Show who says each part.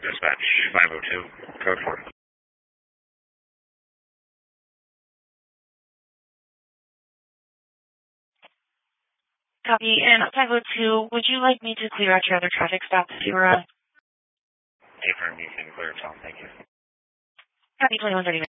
Speaker 1: Dispatch 502, code 4.
Speaker 2: Copy. And 502, would you like me to clear out your other traffic stops if you were on?
Speaker 1: Affirm, you can clear it all. Thank you.
Speaker 2: Copy 2130.